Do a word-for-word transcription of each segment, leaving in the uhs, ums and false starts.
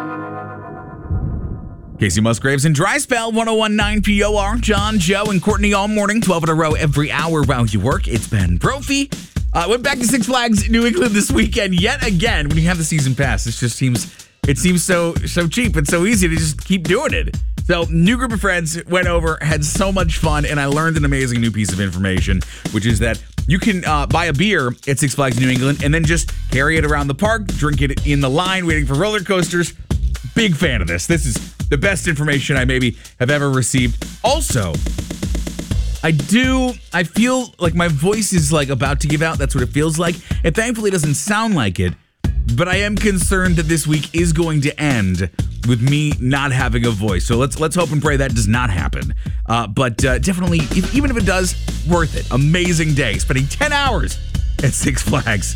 Casey Musgraves and Dry Spell, one oh one point nine P O R. John, Joe, and Courtney all morning, twelve in a row every hour while you work. It's Ben Brophy. Uh, went back to Six Flags New England this weekend yet again. When you have the season pass, it just seems it seems so so cheap and so easy to just keep doing it. So, new group of friends went over, had so much fun, and I learned an amazing new piece of information, which is that you can uh, buy a beer at Six Flags New England and then just carry it around the park, drink it in the line, waiting for roller coasters. Big fan of this. This is the best information I maybe have ever received. Also, I do, I feel like my voice is like about to give out. That's what it feels like. It thankfully doesn't sound like it, but I am concerned that this week is going to end with me not having a voice. So let's let's hope and pray that does not happen. Uh, but uh, definitely, if, even if it does, worth it. Amazing day. Spending ten hours at Six Flags.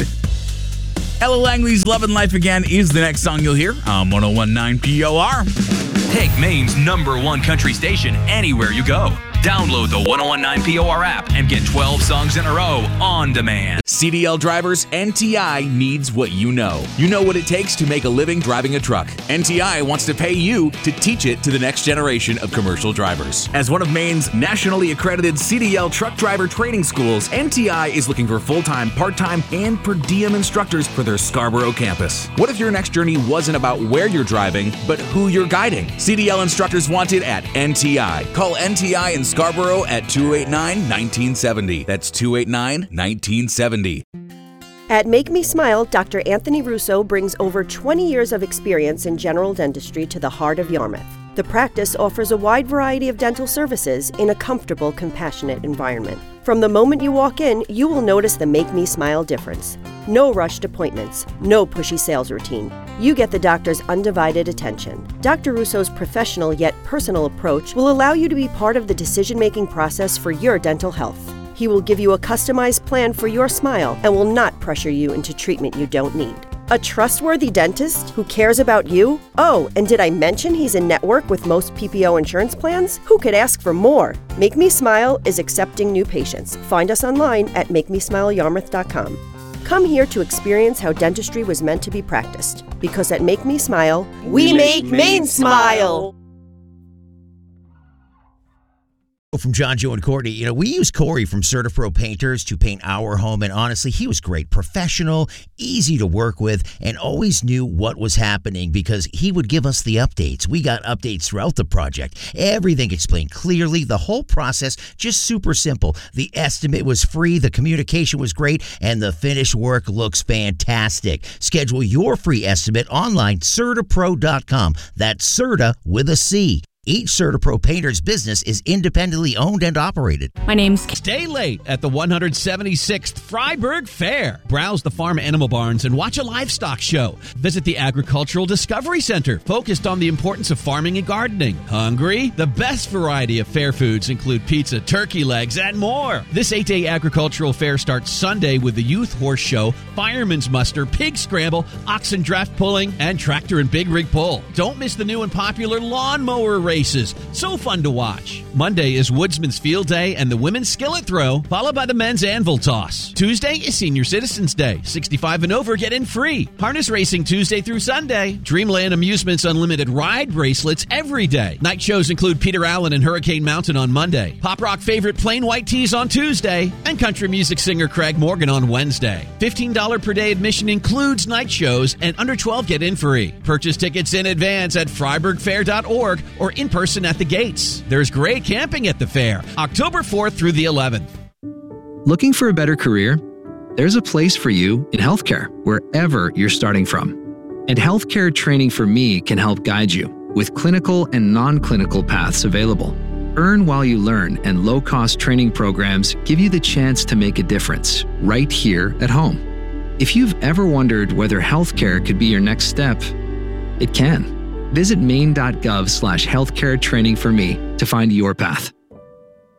Ella Langley's Love and Life Again is the next song you'll hear on one oh one point nine P O R. Take Maine's number one country station anywhere you go. Download the one oh one point nine P O R app and get twelve songs in a row on demand. C D L drivers, N T I needs what you know. You know what it takes to make a living driving a truck. N T I wants to pay you to teach it to the next generation of commercial drivers. As one of Maine's nationally accredited C D L truck driver training schools, N T I is looking for full-time, part-time, and per diem instructors for their Scarborough campus. What if your next journey wasn't about where you're driving, but who you're guiding? C D L instructors wanted at N T I. Call N T I in Scarborough at two eight nine, one nine seven zero. That's two eight nine, one nine seven zero. At Make Me Smile, Doctor Anthony Russo brings over twenty years of experience in general dentistry to the heart of Yarmouth. The practice offers a wide variety of dental services in a comfortable, compassionate environment. From the moment you walk in, you will notice the Make Me Smile difference. No rushed appointments, no pushy sales routine. You get the doctor's undivided attention. Doctor Russo's professional yet personal approach will allow you to be part of the decision-making process for your dental health. He will give you a customized plan for your smile and will not pressure you into treatment you don't need. A trustworthy dentist who cares about you? Oh, and did I mention he's in network with most P P O insurance plans? Who could ask for more? Make Me Smile is accepting new patients. Find us online at make me smile yarmouth dot com. Come here to experience how dentistry was meant to be practiced. Because at Make Me Smile, we, we make Maine smile! From John, Joe, and Courtney, you know, we use Corey from CertaPro Painters to paint our home, and honestly, he was great, professional, easy to work with, and always knew what was happening because he would give us the updates. We got updates throughout the project, everything explained clearly, the whole process just super simple. The estimate was free, the communication was great, and the finished work looks fantastic. Schedule your free estimate online, Certa Pro dot com. That's Certa with a C. Each CertaPro Painter's business is independently owned and operated. My name's... Stay late at the one hundred seventy-sixth Freiburg Fair. Browse the farm animal barns and watch a livestock show. Visit the Agricultural Discovery Center, focused on the importance of farming and gardening. Hungry? The best variety of fair foods include pizza, turkey legs, and more. This eight-day agricultural fair starts Sunday with the Youth Horse Show, Fireman's Muster, Pig Scramble, Oxen Draft Pulling, and Tractor and Big Rig Pull. Don't miss the new and popular lawnmower race. Races. So fun to watch. Monday is Woodsman's Field Day and the Women's Skillet Throw, followed by the Men's Anvil Toss. Tuesday is Senior Citizens Day. sixty-five and over get in free. Harness Racing Tuesday through Sunday. Dreamland Amusements Unlimited Ride bracelets every day. Night shows include Peter Allen and Hurricane Mountain on Monday. Pop rock favorite Plain White Tees on Tuesday. And country music singer Craig Morgan on Wednesday. fifteen dollars per day admission includes night shows, and under twelve get in free. Purchase tickets in advance at freiburg fair dot org or in person at the gates. There's great camping at the fair, October fourth through the eleventh. Looking for a better career? There's a place for you in healthcare, wherever you're starting from. And Healthcare Training for Me can help guide you with clinical and non-clinical paths available. Earn while you learn, and low-cost training programs give you the chance to make a difference right here at home. If you've ever wondered whether healthcare could be your next step, it can. Visit maine dot gov slash healthcare training for me to find your path.